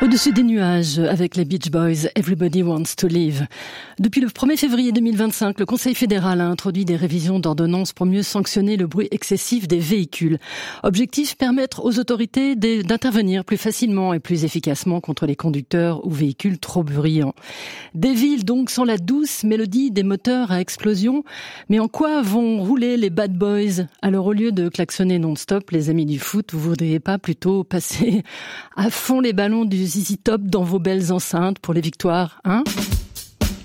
Au-dessus des nuages, avec les Beach Boys, Everybody Wants to Live. Depuis le 1er février 2025, le Conseil fédéral a introduit des révisions d'ordonnances pour mieux sanctionner le bruit excessif des véhicules. Objectif, permettre aux autorités d'intervenir plus facilement et plus efficacement contre les conducteurs ou véhicules trop bruyants. Des villes donc sans la douce mélodie des moteurs à explosion. Mais en quoi vont rouler les bad boys? Alors au lieu de klaxonner non-stop, les amis du foot, vous voudriez pas plutôt passer à fond les ballons du ZZ Top dans vos belles enceintes pour les victoires, hein?